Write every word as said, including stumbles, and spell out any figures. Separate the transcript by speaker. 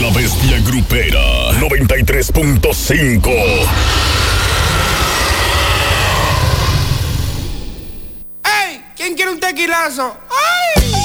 Speaker 1: La Bestia Grupera noventa y tres punto cinco.
Speaker 2: ¡Ey! ¿Quién quiere un tequilazo? ¡Ah!